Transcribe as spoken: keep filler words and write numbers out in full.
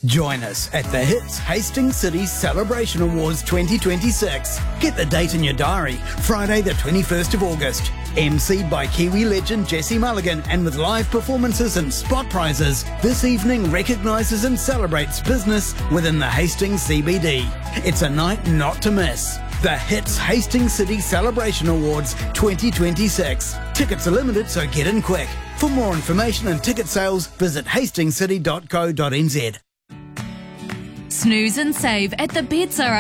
Join us at the Hits Hastings City Celebration Awards twenty twenty-six. Get the date in your diary, Friday the twenty-first of August. emceed by Kiwi legend Jesse Mulligan, and with live performances and spot prizes, this evening recognises and celebrates business within the Hastings C B D. It's a night not to miss. The Hits Hastings City Celebration Awards twenty twenty-six. Tickets are limited, so get in quick. For more information and ticket sales, visit hastings city dot co dot n z. Snooze and save at the Beds Are